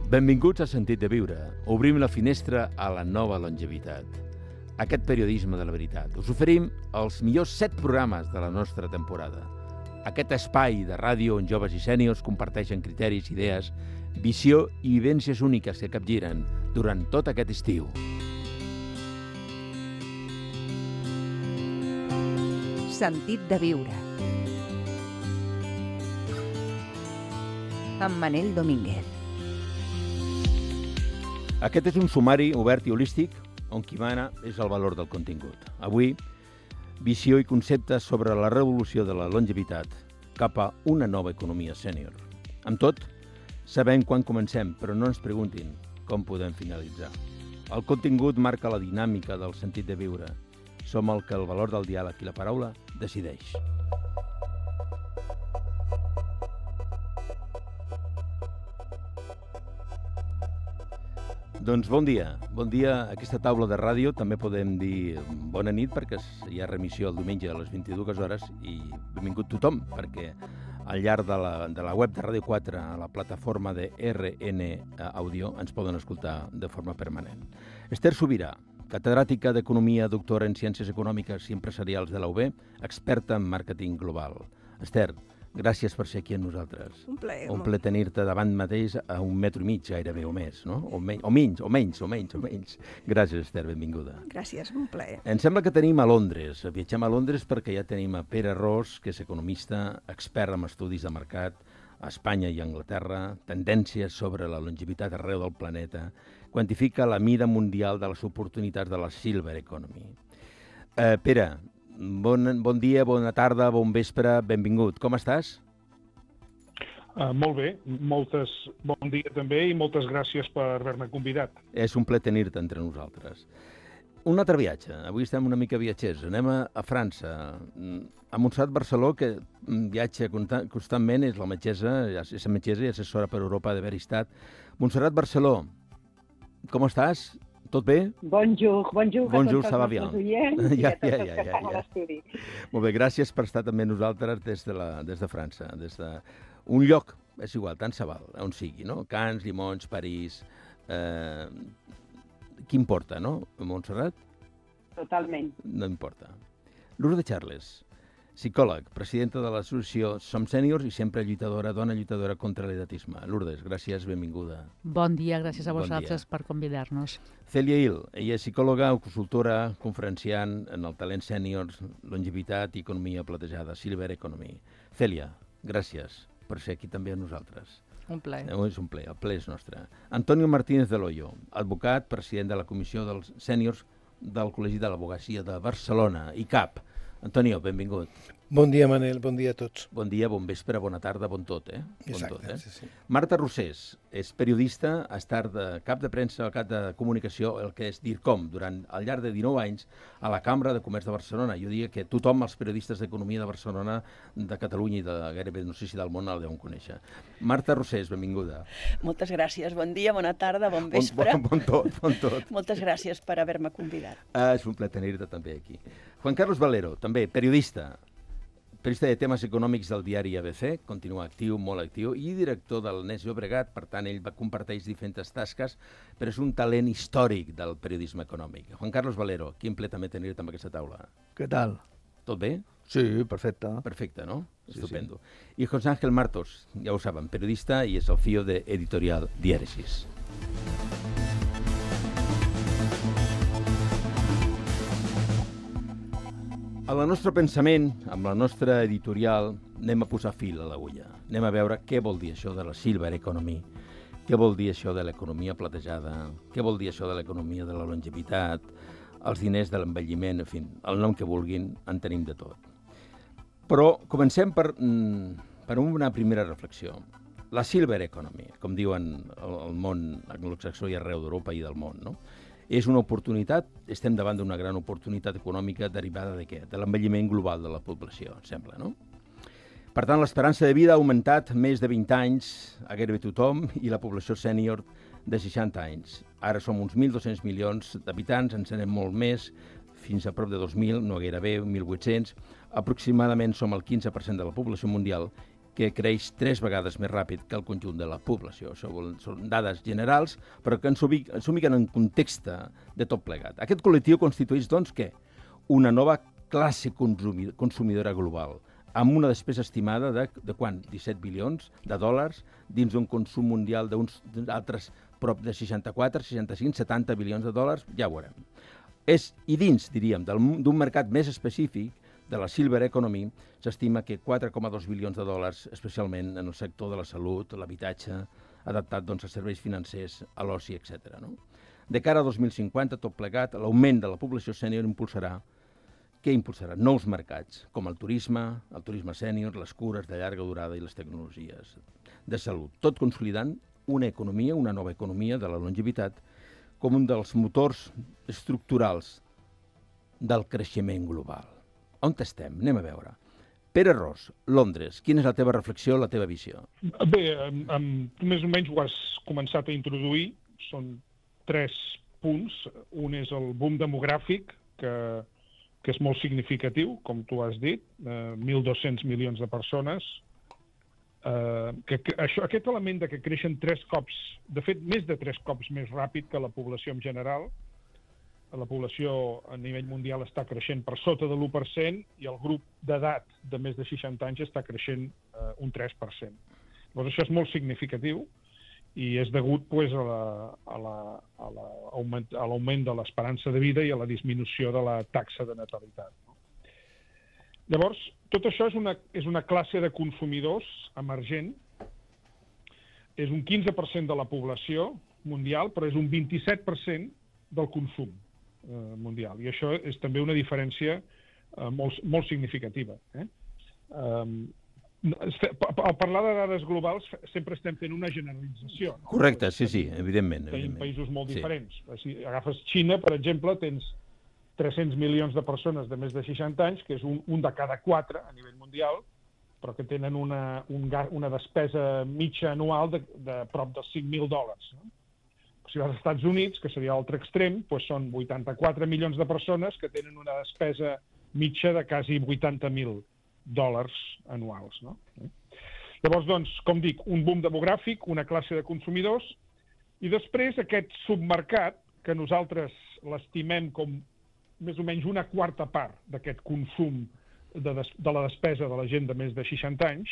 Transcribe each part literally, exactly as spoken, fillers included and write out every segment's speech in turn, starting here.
Benvinguts a Sentit de Viure. Obrim la finestra a la nova longevitat. Aquest periodisme de la veritat. Us oferim els millors set programes de la nostra temporada. Aquest espai de ràdio on joves i sèniors comparteixen criteris, idees, visió i vivències úniques que capgiren durant tot aquest estiu. Sentit de Viure. Amb Manel Domínguez. Aquest és un sumari obert i holístic on qui mana és el valor del contingut. Avui, visió i conceptes sobre la revolució de la longevitat cap a una nova economia sènior. Amb tot, sabem quan comencem, però no ens preguntin com podem finalitzar. El contingut marca la dinàmica del sentit de viure. Som el que el valor del diàleg i la paraula decideix. Doncs bon dia. Bon dia a aquesta taula de ràdio. També podem dir bona nit perquè hi ha remissió el diumenge a les vint-i-dues hores i benvingut tothom perquè al llarg de la, de la web de Ràdio quatre, a la plataforma de R N Audio, ens poden escoltar de forma permanent. Esther Subirà, catedràtica d'Economia, doctora en Ciències Econòmiques i Empresarials de la U B, experta en màrqueting global. Esther, gràcies per ser aquí amb nosaltres. Un plaer. Un plaer tenir-te davant mateix a un metro i mig, gairebé, o més, no? O, men o menys, o menys, o menys, o menys. Gràcies, Esther, benvinguda. Gràcies, un plaer. Em sembla que tenim a Londres. Viatgem a Londres perquè ja tenim a Pere Ros, que és economista, expert en estudis de mercat, a Espanya i a Anglaterra, tendències sobre la longevitat arreu del planeta, quantifica la mida mundial de les oportunitats de la Silver Economy. Eh, Pere, Bon, bon dia, bona tarda, bon vespre, benvingut. Com estàs? Uh, molt bé, moltes, bon dia també i moltes gràcies per haver-me convidat. És un plaer tenir-te entre nosaltres. Un altre viatge, avui estem una mica viatgers, anem a, a França, a Montserrat Barceló, que viatja constantment, és la metgessa, és la metgessa i assessora per Europa d'haver estat. Montserrat Barceló, com estàs? Tot bé? Bonjour, bonjour, bonjour, a tots els nostres oients i ja, a tots ja, els ja, que ja, estan ja. a l'estudi. Molt bé, gràcies per estar també nosaltres des de, la, des de França, des d'un lloc, és igual, tant se val, on sigui, no? Cannes, Limoges, París... Eh, qui importa, no? Montserrat? Totalment. No importa. Lourdes Charles, psicòleg, presidenta de l'associació Som Sèniors i sempre lluitadora, dona lluitadora contra l'edatisme. Lourdes, gràcies, benvinguda. Bon dia, gràcies a Bon vosaltres dia. per convidar-nos. Celia Hill, ella és psicòloga, consultora, conferenciant en el talent sèniors, longevitat i economia platejada, Silver Economy. Celia, gràcies per ser aquí també amb nosaltres. Un plaer. Eh, és un plaer, el plaer és nostre. Antonio Martínez de Loyo, advocat, president de la Comissió dels Sèniors del Col·legi de l'Advocacia de Barcelona, I C A P. Antonio, benvingut. Bon dia, Manel, bon dia a tots. Bon dia, bon vespre, bona tarda, bon tot, eh? Bon Exacte, tot, eh? sí, sí. Marta Rossés és periodista, ha estat de cap de premsa, cap de comunicació, el que és DIRCOM, durant al llarg de dinou anys a la Cambra de Comerç de Barcelona. Jo diria que tothom, els periodistes d'economia de Barcelona, de Catalunya i de gairebé, no sé si del món, el deuen conèixer. Marta Rossés, benvinguda. Moltes gràcies. Bon dia, bona tarda, bon vespre. Bon, bon, bon tot, bon tot. Moltes gràcies per haver-me convidat. Ah, és un plaer tenir-te també aquí. Juan Carlos Valero, també periodista, periodista de temes econòmics del diari A B C, continua actiu, molt actiu, i director del N E S Llobregat, per tant, ell comparteix diferents tasques, però és un talent històric del periodisme econòmic. Juan Carlos Valero, quin plaer també tenir-te amb aquesta taula. Què tal? Tot bé? Sí, perfecte. Perfecte, no? Sí, Estupendo. Sí. I José Ángel Martos, ja ho saben, periodista i és el C E O de Editorial Dièresis. A la nostre pensament, amb la nostra editorial, anem a posar fil a l'agulla. Anem a veure què vol dir això de la Silver Economy, què vol dir això de l'economia platejada, què vol dir això de l'economia de la longevitat, els diners de l'envelliment, en fi, el nom que vulguin, en tenim de tot. Però comencem per, per una primera reflexió. La Silver Economy, com diuen el món anglosaxó i arreu d'Europa i del món, no? És una oportunitat, estem davant d'una gran oportunitat econòmica derivada de què? De l'envelliment global de la població, em sembla, no? Per tant, l'esperança de vida ha augmentat més de vint anys a gairebé tothom i la població sènior de seixanta anys. Ara som uns mil dos-cents milions d'habitants, ens anem molt més, fins a prop de dos mil, no gairebé, mil vuit-cents. Aproximadament som el quinze per cent de la població mundial que creix tres vegades més ràpid que el conjunt de la població. Això vol, són dades generals, però que ens ubiquen en context de tot plegat. Aquest col·lectiu constitueix, doncs, què? Una nova classe consumidora global, amb una despesa estimada de, de quant? disset bilions de dòlars dins d'un consum mundial d'uns altres prop de seixanta-quatre, seixanta-cinc, setanta bilions de dòlars, ja ho veurem. És, I dins, diríem, d'un mercat més específic, de la Silver Economy, s'estima que quatre coma dos bilions de dòlars, especialment en el sector de la salut, l'habitatge, adaptat doncs, a serveis financers, a l'oci, etcètera. No? De cara a dos mil cinquanta, tot plegat, l'augment de la població sènior impulsarà Què impulsarà? Nous mercats, com el turisme, el turisme sènior, les cures de llarga durada i les tecnologies de salut. Tot consolidant una economia, una nova economia de la longevitat, com un dels motors estructurals del creixement global. On estem? Anem a veure. Pere Ros, Londres, quina és la teva reflexió, la teva visió? Bé, em, em, més o menys ho has començat a introduir. Són tres punts. Un és el boom demogràfic, que, que és molt significatiu, com tu has dit, eh, mil dos-cents milions de persones. Eh, que, que, això, aquest element de que creixen tres cops, de fet, més de tres cops més ràpid que la població en general. La població a nivell mundial està creixent per sota de l'u per cent i el grup d'edat de més de seixanta anys està creixent eh, un tres per cent. Llavors, això és molt significatiu i és degut pues, a la- a la- a la- a l'augment de l'esperança de vida i a la disminució de la taxa de natalitat. No? Llavors, tot això és una, és una classe de consumidors emergent. És un quinze per cent de la població mundial, però és un vint-i-set per cent del consum eh, mundial. I això és també una diferència eh, molt, molt significativa. Eh? Um, al parlar de dades globals sempre estem fent una generalització. No? Correcte, sí, sí, evidentment. Tenim evidentment. països molt Sí. diferents. Si agafes Xina, per exemple, tens tres-cents milions de persones de més de seixanta anys, que és un, un de cada quatre a nivell mundial, però que tenen una, un, ga- una despesa mitja anual de, de prop dels cinc mil dòlars. No? Si vas als Estats Units, que seria l'altre extrem, doncs són vuitanta-quatre milions de persones que tenen una despesa mitja de quasi vuitanta mil dòlars anuals. No? Llavors, doncs, com dic, un boom demogràfic, una classe de consumidors, i després aquest submercat, que nosaltres l'estimem com més o menys una quarta part d'aquest consum de, des, de la despesa de la gent de més de seixanta anys,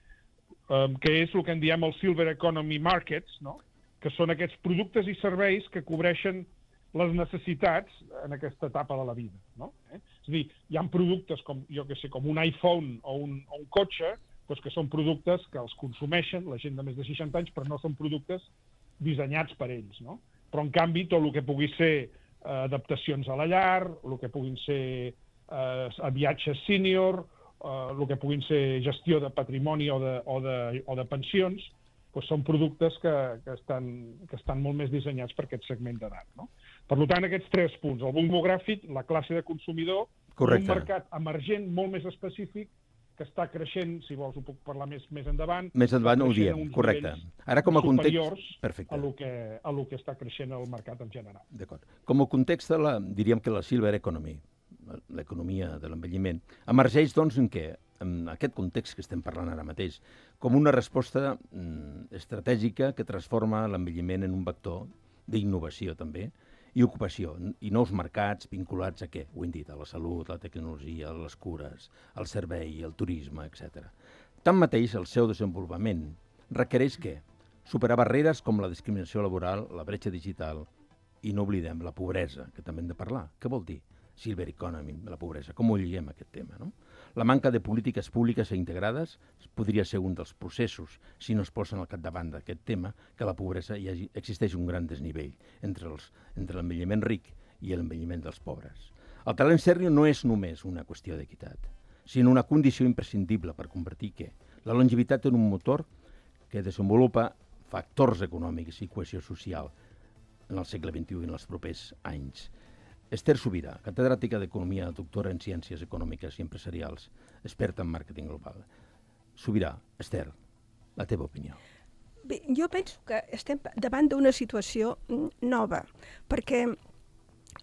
eh, que és el que en diem els Silver Economy Markets, no? Que són aquests productes i serveis que cobreixen les necessitats en aquesta etapa de la vida. No? Eh? És a dir, hi ha productes com, jo que sé, com un iPhone o un, o un cotxe, doncs que són productes que els consumeixen la gent de més de seixanta anys, però no són productes dissenyats per ells. No? Però, en canvi, tot el que pugui ser eh, adaptacions a la llar, el que puguin ser eh, viatges sènior, eh, el que puguin ser gestió de patrimoni o de, o de, o de pensions, doncs són productes que, que, estan, que estan molt més dissenyats per aquest segment d'edat. No? Per tant, aquests tres punts, el boom demogràfic, la classe de consumidor, Correcte. un mercat emergent molt més específic que està creixent, si vols ho puc parlar més, més endavant, Més endavant està ho creixent a diem, uns correcte. nivells Ara com a context... superiors Perfecte. a lo que, a lo que està creixent el mercat en general. D'acord. Com a context, de la, diríem que la Silver Economy, l'economia de l'envelliment, emergeix, doncs, en què? En aquest context que estem parlant ara mateix, com una resposta mm, estratègica que transforma l'envelliment en un vector d'innovació, també, i ocupació, i nous mercats vinculats a què? Ho hem dit, a la salut, a la tecnologia, a les cures, al servei, al turisme, etcètera. Tanmateix, el seu desenvolupament requereix què? Superar barreres com la discriminació laboral, la bretxa digital, i no oblidem la pobresa, que també hem de parlar. Què vol dir? Silver Economy, la pobresa. Com ho lliguem, aquest tema, no? La manca de polítiques públiques e integrades podria ser un dels processos, si no es posen al capdavant d'aquest tema, que la pobresa hi hagi, existeix un gran desnivell entre els, entre l'envelliment ric i l'envelliment dels pobres. El talent sèrio no és només una qüestió d'equitat, sinó una condició imprescindible per convertir què? La longevitat en un motor que desenvolupa factors econòmics i cohesió social en el segle vint-i-u i en els propers anys. Esther Subirà, catedràtica d'Economia, doctora en Ciències Econòmiques i Empresarials, experta en màrqueting global. Subirà, Esther, la teva opinió. Bé, jo penso que estem davant d'una situació nova, perquè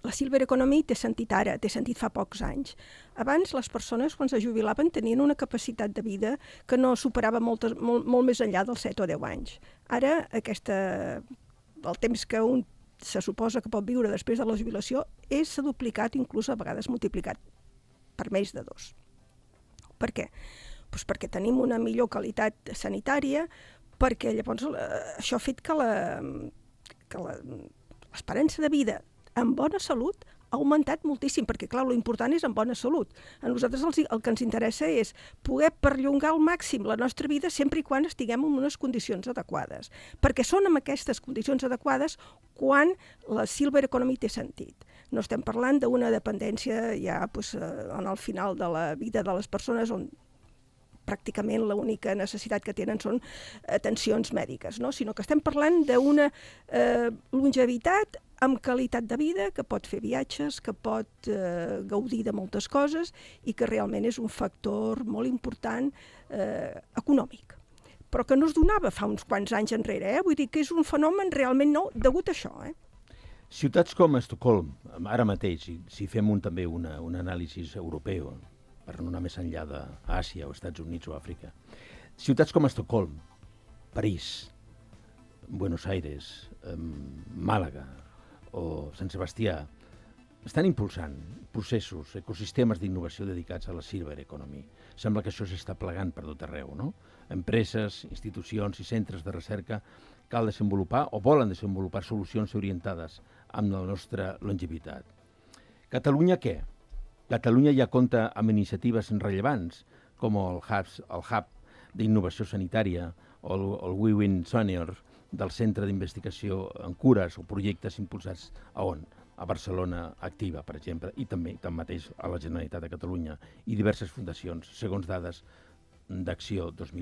la silver economy té sentit ara, té sentit fa pocs anys. Abans les persones quan se jubilaven tenien una capacitat de vida que no superava moltes, molt, molt més enllà dels set o deu anys. Ara aquesta, el temps que un se suposa que pot viure després de la jubilació és duplicat, inclús a vegades multiplicat per més de dos. Per què? Pues perquè tenim una millor qualitat sanitària, perquè llavors això ha fet que la, que la, l'esperança de vida en bona salut ha augmentat moltíssim, perquè clar, l'important és en bona salut. A nosaltres el, el que ens interessa és poder perllongar al màxim la nostra vida sempre i quan estiguem en unes condicions adequades, perquè són en aquestes condicions adequades quan la silver economy té sentit. No estem parlant d'una dependència ja pues, en el final de la vida de les persones on pràcticament l'única necessitat que tenen són atencions mèdiques, no? Sinó que estem parlant d'una eh, longevitat amb qualitat de vida, que pot fer viatges, que pot eh, gaudir de moltes coses i que realment és un factor molt important eh, econòmic. Però que no es donava fa uns quants anys enrere, eh? Vull dir que és un fenomen realment nou degut a això. Eh? Ciutats com Estocolm, ara mateix, si, si fem un, també una, un anàlisi europeu, per no anar més enllà d'Àsia o Estats Units o Àfrica. Ciutats com Estocolm, París, Buenos Aires, eh, Màlaga o Sant Sebastià estan impulsant processos, ecosistemes d'innovació dedicats a la silver economy. Sembla que això s'està plegant per tot arreu, no? Empreses, institucions i centres de recerca cal desenvolupar o volen desenvolupar solucions orientades amb la nostra longevitat. Catalunya què? Catalunya ja compta amb iniciatives rellevants, com el Hub, el Hub d'Innovació Sanitària o el, el WeWin Senior del Centre d'Investigació en Cures o projectes impulsats a on? A Barcelona Activa, per exemple, i també tanmateix a la Generalitat de Catalunya i diverses fundacions, segons dades d'Acció dos mil